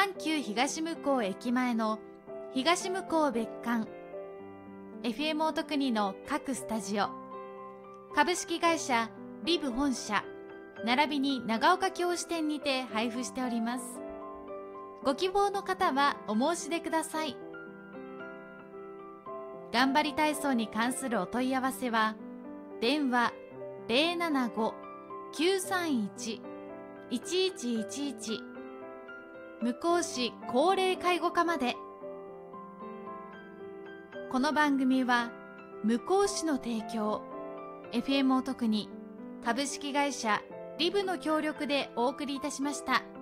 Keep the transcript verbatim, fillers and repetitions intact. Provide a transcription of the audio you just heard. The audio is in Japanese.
阪急東向こう駅前の東向こう別館 エフエム 音国の各スタジオ、株式会社リブ本社並びに長岡京支店にて配布しております。ご希望の方はお申し出ください。頑張り体操に関するお問い合わせは電話 ゼロななご きゅうさんいち いちいちいちいち 向こう市高齢介護課まで。この番組は向こう市の提供、 エフエム 音国株式会社リブの協力でお送りいたしました。